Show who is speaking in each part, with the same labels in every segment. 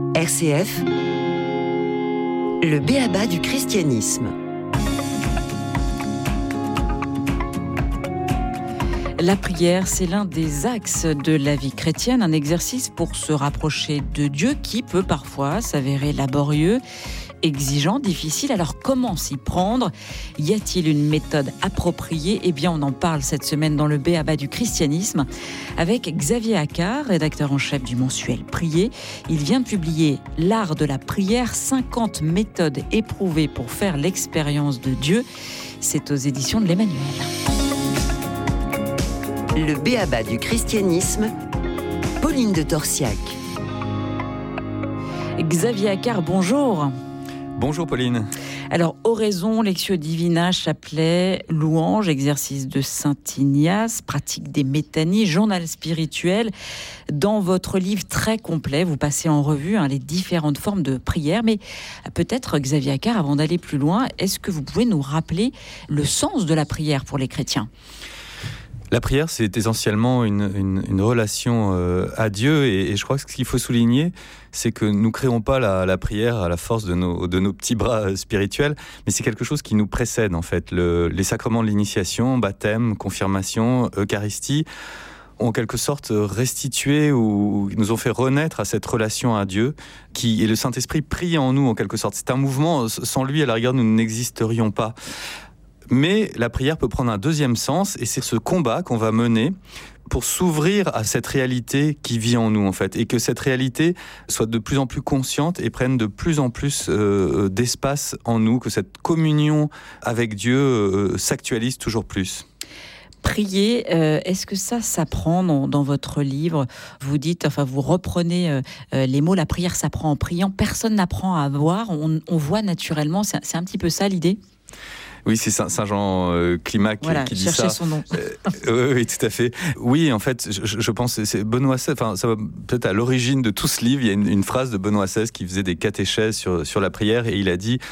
Speaker 1: RCF, le b.a.-ba du christianisme.
Speaker 2: La prière, c'est l'un des axes de la vie chrétienne, un exercice pour se rapprocher de Dieu qui peut parfois s'avérer laborieux, exigeant, difficile. Alors comment s'y prendre ? Y a-t-il une méthode appropriée ? Eh bien, on en parle cette semaine dans le b.a.-ba du christianisme avec Xavier Accard, rédacteur en chef du mensuel Prier. Il vient de publier L'art de la prière, 50 méthodes éprouvées pour faire l'expérience de Dieu. C'est aux éditions de l'Emmanuel.
Speaker 1: Le b.a.-ba du christianisme, Pauline de Torsiac.
Speaker 2: Xavier Accard, bonjour.
Speaker 3: Bonjour Pauline.
Speaker 2: Alors, oraison, lectio divina, chapelet, louange, exercice de Saint Ignace, pratique des métanies, journal spirituel. Dans votre livre très complet, vous passez en revue les différentes formes de prière. Mais peut-être, Xavier Accard, avant d'aller plus loin, est-ce que vous pouvez nous rappeler le sens de la prière pour les chrétiens ?
Speaker 3: La prière, c'est essentiellement une relation à Dieu et je crois que ce qu'il faut souligner, c'est que nous ne créons pas la prière à la force de nos petits bras spirituels, mais c'est quelque chose qui nous précède en fait. Les sacrements de l'initiation, baptême, confirmation, Eucharistie, ont en quelque sorte restitué ou nous ont fait renaître à cette relation à Dieu et le Saint-Esprit prie en nous en quelque sorte. C'est un mouvement, sans lui à la rigueur nous n'existerions pas. Mais la prière peut prendre un deuxième sens et c'est ce combat qu'on va mener pour s'ouvrir à cette réalité qui vit en nous en fait et que cette réalité soit de plus en plus consciente et prenne de plus en plus d'espace en nous, que cette communion avec Dieu s'actualise toujours plus.
Speaker 2: Prier, est-ce que ça s'apprend dans votre livre ? Vous dites, vous reprenez les mots, la prière s'apprend en priant, personne n'apprend à voir, on voit naturellement, c'est un petit peu ça l'idée ?
Speaker 3: Oui, c'est Saint Jean Climac qui dit ça.
Speaker 2: Cherchez son nom.
Speaker 3: Oui, tout à fait. Oui, en fait, je pense que c'est Benoît XVI, ça va peut-être à l'origine de tout ce livre. Il y a une phrase de Benoît XVI qui faisait des catéchèses sur la prière et il a dit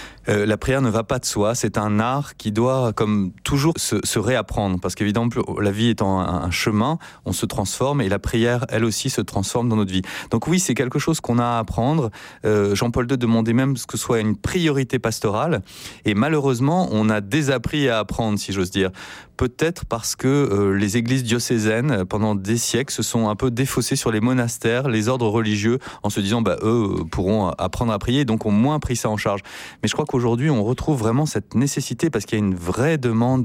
Speaker 3: la prière ne va pas de soi, c'est un art qui doit, comme toujours, se réapprendre. Parce qu'évidemment, la vie étant un chemin, on se transforme et la prière, elle aussi, se transforme dans notre vie. Donc oui, c'est quelque chose qu'on a à apprendre. Jean-Paul II demandait même que ce soit une priorité pastorale. Et malheureusement, on a désappris à apprendre, si j'ose dire. Peut-être parce que les églises diocésaines, pendant des siècles, se sont un peu défaussées sur les monastères, les ordres religieux, en se disant, eux pourront apprendre à prier, donc ont moins pris ça en charge. Mais je crois qu'aujourd'hui, on retrouve vraiment cette nécessité, parce qu'il y a une vraie demande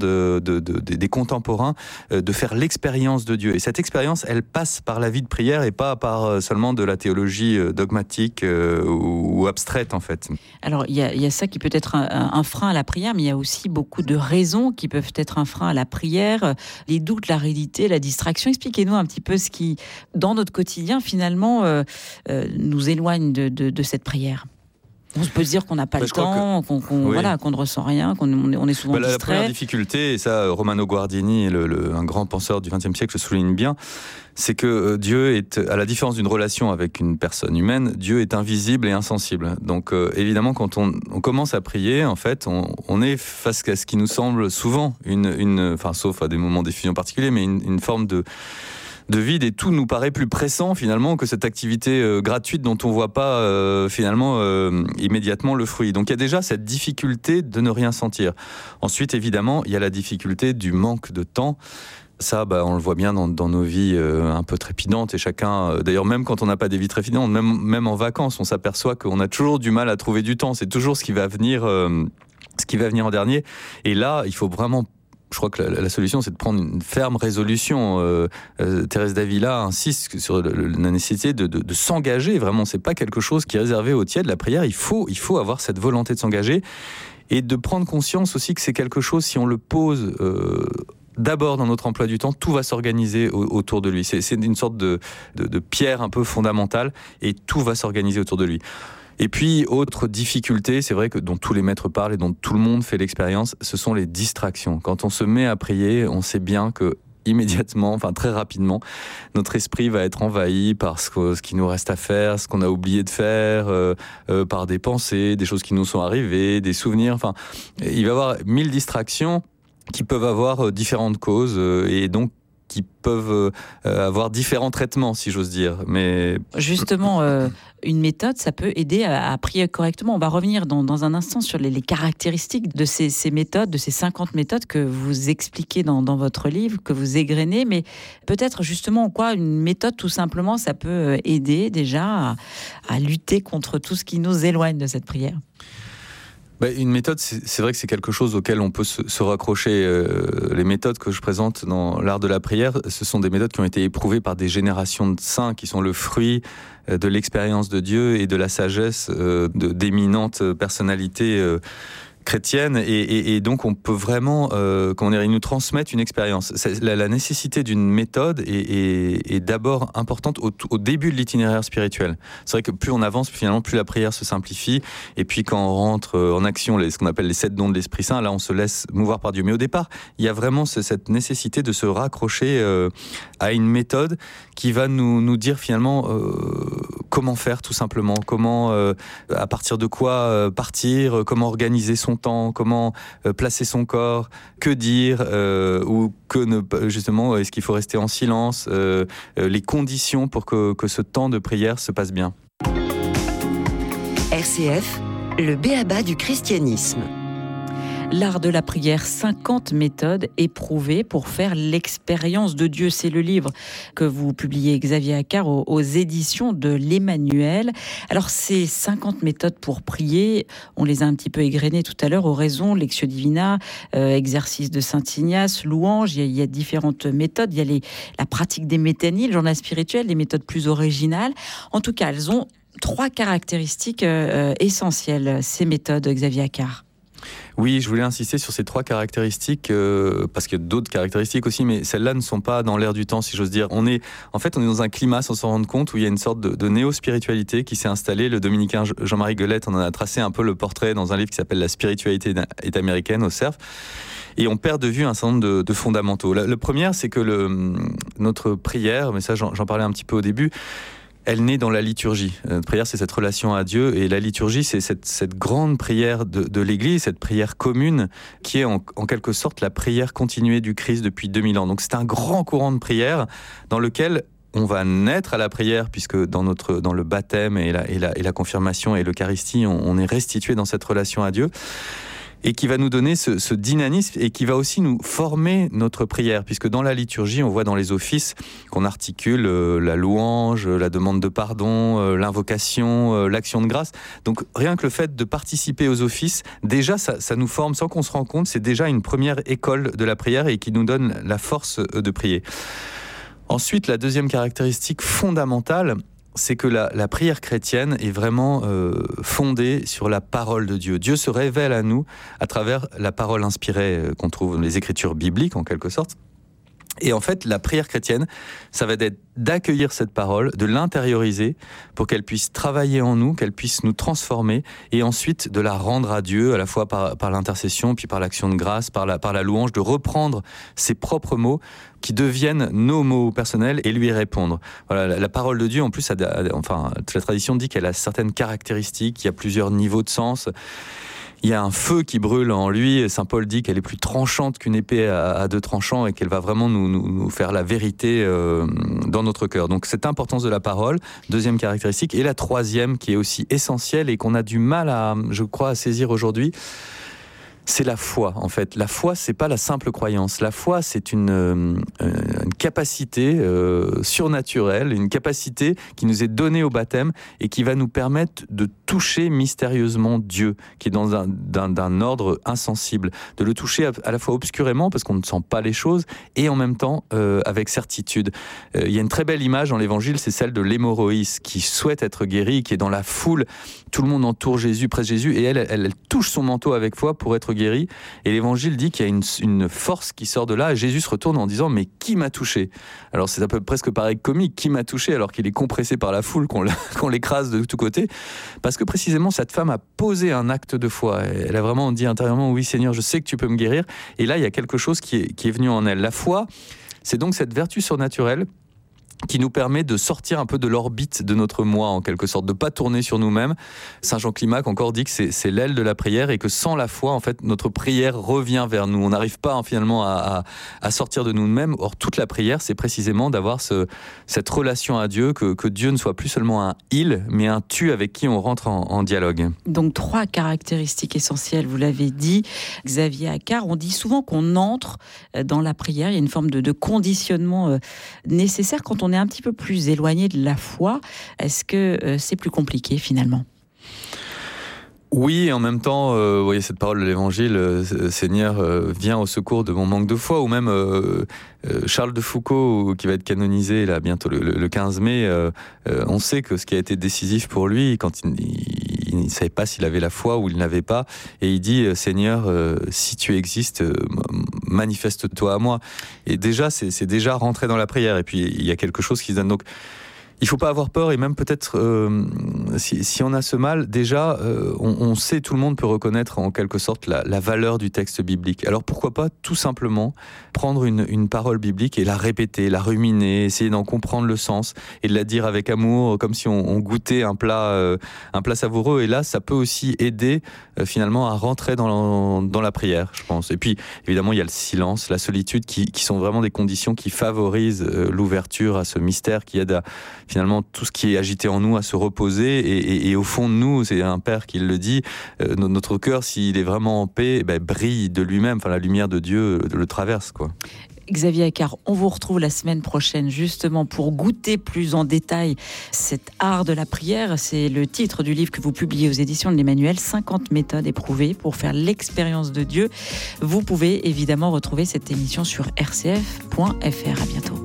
Speaker 3: des contemporains de faire l'expérience de Dieu. Et cette expérience, elle passe par la vie de prière et pas par seulement de la théologie dogmatique ou abstraite, en fait.
Speaker 2: Alors, il y a ça qui peut être un frein à la prière, mais il y a aussi beaucoup de raisons qui peuvent être un frein à la prière, les doutes, l'aridité, la distraction. Expliquez-nous un petit peu ce qui, dans notre quotidien, finalement, nous éloigne de cette prière. On peut se dire qu'on n'a pas le temps, qu'on ne ressent rien, qu'on est souvent distrait.
Speaker 3: La première difficulté, et ça Romano Guardini, un grand penseur du XXe siècle, le souligne bien, c'est que Dieu est, à la différence d'une relation avec une personne humaine, Dieu est invisible et insensible. Donc évidemment, quand on commence à prier, en fait, on est face à ce qui nous semble souvent sauf à des moments d'effusion particuliers, mais une forme de vide, et tout nous paraît plus pressant finalement que cette activité gratuite dont on voit pas immédiatement le fruit. Donc il y a déjà cette difficulté de ne rien sentir. Ensuite, évidemment, il y a la difficulté du manque de temps. Ça, on le voit bien dans nos vies un peu trépidantes, et chacun, d'ailleurs même quand on n'a pas des vies trépidantes, même en vacances, on s'aperçoit qu'on a toujours du mal à trouver du temps. C'est toujours ce qui va venir en dernier. Et là, il faut vraiment, je crois que la solution, c'est de prendre une ferme résolution. Thérèse d'Avila insiste sur la nécessité de s'engager. Vraiment, c'est pas quelque chose qui est réservé aux tièdes. La prière, il faut avoir cette volonté de s'engager et de prendre conscience aussi que c'est quelque chose, si on le pose d'abord dans notre emploi du temps, tout va s'organiser autour de lui. C'est une sorte de pierre un peu fondamentale et tout va s'organiser autour de lui. Et puis, autre difficulté, c'est vrai que dont tous les maîtres parlent et dont tout le monde fait l'expérience, ce sont les distractions. Quand on se met à prier, on sait bien que immédiatement, très rapidement, notre esprit va être envahi par ce qui nous reste à faire, ce qu'on a oublié de faire, par des pensées, des choses qui nous sont arrivées, des souvenirs. Il va y avoir 1000 distractions qui peuvent avoir différentes causes et donc qui peuvent avoir différents traitements, si j'ose dire. Mais
Speaker 2: justement, une méthode, ça peut aider à prier correctement. On va revenir dans un instant sur les caractéristiques de ces méthodes, de ces 50 méthodes que vous expliquez dans votre livre, que vous égrenez. Mais peut-être justement en quoi une méthode, tout simplement, ça peut aider déjà à lutter contre tout ce qui nous éloigne de cette prière.
Speaker 3: Une méthode, c'est vrai que c'est quelque chose auquel on peut se raccrocher. Les méthodes que je présente dans l'art de la prière, ce sont des méthodes qui ont été éprouvées par des générations de saints, qui sont le fruit de l'expérience de Dieu et de la sagesse d'éminentes personnalités chrétienne, et donc on peut vraiment, ils nous transmettent une expérience. La nécessité d'une méthode est d'abord importante au début de l'itinéraire spirituel. C'est vrai que plus on avance, finalement, plus la prière se simplifie, et puis quand on rentre en action, ce qu'on appelle les 7 dons de l'Esprit Saint, là on se laisse mouvoir par Dieu. Mais au départ, il y a vraiment cette nécessité de se raccrocher à une méthode qui va nous dire finalement comment faire, tout simplement, comment, à partir de quoi partir, comment organiser son temps, comment placer son corps, que dire, ou que ne, justement, est-ce qu'il faut rester en silence, les conditions pour que ce temps de prière se passe bien.
Speaker 1: RCF, le b.a.-ba du christianisme.
Speaker 2: L'art de la prière, 50 méthodes éprouvées pour faire l'expérience de Dieu. C'est le livre que vous publiez, Xavier Accart, aux éditions de l'Emmanuel. Alors, ces 50 méthodes pour prier, on les a un petit peu égrenées tout à l'heure, oraison, Lectio Divina, exercice de Saint-Ignace, louange. Il y a différentes méthodes. Il y a la pratique des métanies, le journal spirituel, des méthodes plus originales. En tout cas, elles ont 3 caractéristiques essentielles, ces méthodes, Xavier Accart.
Speaker 3: Oui, je voulais insister sur ces 3 caractéristiques, parce qu'il y a d'autres caractéristiques aussi, mais celles-là ne sont pas dans l'air du temps, si j'ose dire. On est dans un climat, sans s'en rendre compte, où il y a une sorte de néo-spiritualité qui s'est installée. Le dominicain Jean-Marie Guelette en a tracé un peu le portrait dans un livre qui s'appelle « La spiritualité est américaine » au CERF. Et on perd de vue un certain nombre de fondamentaux. Le premier, c'est que notre prière, mais ça j'en parlais un petit peu au début, elle naît dans la liturgie. Notre prière, c'est cette relation à Dieu, et la liturgie, c'est cette grande prière de l'Église, cette prière commune, qui est en quelque sorte la prière continuée du Christ depuis 2000 ans. Donc c'est un grand courant de prière dans lequel on va naître à la prière, puisque dans le baptême et la confirmation et l'Eucharistie, on est restitué dans cette relation à Dieu, et qui va nous donner ce dynamisme, et qui va aussi nous former notre prière, puisque dans la liturgie, on voit dans les offices qu'on articule la louange, la demande de pardon, l'invocation, l'action de grâce. Donc rien que le fait de participer aux offices, déjà ça nous forme sans qu'on se rende compte, c'est déjà une première école de la prière et qui nous donne la force de prier. Ensuite, la deuxième caractéristique fondamentale, c'est que la prière chrétienne est vraiment fondée sur la parole de Dieu. Dieu se révèle à nous à travers la parole inspirée qu'on trouve dans les Écritures bibliques, en quelque sorte. Et en fait, la prière chrétienne, ça va être d'accueillir cette parole, de l'intérioriser pour qu'elle puisse travailler en nous, qu'elle puisse nous transformer, et ensuite de la rendre à Dieu, à la fois par l'intercession, puis par l'action de grâce, par la louange, de reprendre ses propres mots qui deviennent nos mots personnels et lui répondre. Voilà, la parole de Dieu, en plus, toute la tradition dit qu'elle a certaines caractéristiques, il y a plusieurs niveaux de sens. Il y a un feu qui brûle en lui. Saint Paul dit qu'elle est plus tranchante qu'une épée à 2 tranchants, et qu'elle va vraiment nous faire la vérité dans notre cœur. Donc cette importance de la parole, deuxième caractéristique. Et la troisième, qui est aussi essentielle et qu'on a du mal à saisir aujourd'hui, c'est la foi, en fait. La foi, c'est pas la simple croyance. La foi, c'est une capacité surnaturelle, une capacité qui nous est donnée au baptême et qui va nous permettre de toucher mystérieusement Dieu, qui est dans d'un ordre insensible. De le toucher à la fois obscurément, parce qu'on ne sent pas les choses, et en même temps avec certitude. Il y a une très belle image dans l'Évangile, c'est celle de l'hémorroïs, qui souhaite être guérie, qui est dans la foule. Tout le monde entoure Jésus, presse Jésus, et elle touche son manteau avec foi pour être guérie. Et l'Évangile dit qu'il y a une force qui sort de là, et Jésus se retourne en disant « Mais qui m'a touché ?» Alors c'est un peu presque pareil comique, qui m'a touché alors qu'il est compressé par la foule, qu'on l'écrase de tous côtés, parce que précisément cette femme a posé un acte de foi. Elle a vraiment dit intérieurement « Oui Seigneur, je sais que tu peux me guérir », et là il y a quelque chose qui est venu en elle. La foi, c'est donc cette vertu surnaturelle qui nous permet de sortir un peu de l'orbite de notre moi, en quelque sorte, de pas tourner sur nous-mêmes. Saint Jean Climac encore dit que c'est l'aile de la prière et que sans la foi, en fait, notre prière revient vers nous. On n'arrive pas finalement à sortir de nous-mêmes. Or, toute la prière, c'est précisément d'avoir cette relation à Dieu, que Dieu ne soit plus seulement un « il », mais un « tu » avec qui on rentre en dialogue.
Speaker 2: Donc 3 caractéristiques essentielles, vous l'avez dit, Xavier Accart. On dit souvent qu'on entre dans la prière. Il y a une forme de conditionnement nécessaire quand on est un petit peu plus éloigné de la foi. Est-ce que c'est plus compliqué finalement ?
Speaker 3: Oui, et en même temps, vous voyez cette parole de l'Évangile, Seigneur, viens au secours de mon manque de foi, ou même Charles de Foucault, qui va être canonisé là bientôt le 15 mai, on sait que ce qui a été décisif pour lui, quand il ne savait pas s'il avait la foi ou il n'avait pas, et il dit, Seigneur, si tu existes, manifeste-toi à moi. Et déjà, c'est déjà rentrer dans la prière, et puis il y a quelque chose qui se donne. Donc, il ne faut pas avoir peur, et même peut-être, si on a ce mal, déjà, on sait, tout le monde peut reconnaître en quelque sorte la valeur du texte biblique. Alors pourquoi pas tout simplement prendre une parole biblique et la répéter, la ruminer, essayer d'en comprendre le sens et de la dire avec amour, comme si on goûtait un plat savoureux. Et là, ça peut aussi aider finalement à rentrer dans la prière, je pense. Et puis, évidemment, il y a le silence, la solitude, qui sont vraiment des conditions qui favorisent l'ouverture à ce mystère, qui aide à finalement tout ce qui est agité en nous à se reposer, et au fond de nous, c'est un père qui le dit, notre cœur, s'il est vraiment en paix, brille de lui-même, enfin la lumière de Dieu le traverse, quoi.
Speaker 2: Xavier Accart, on vous retrouve la semaine prochaine justement pour goûter plus en détail cet art de la prière. C'est le titre du livre que vous publiez aux éditions de l'Emmanuel, 50 méthodes éprouvées pour faire l'expérience de Dieu. Vous pouvez évidemment retrouver cette émission sur rcf.fr. À bientôt.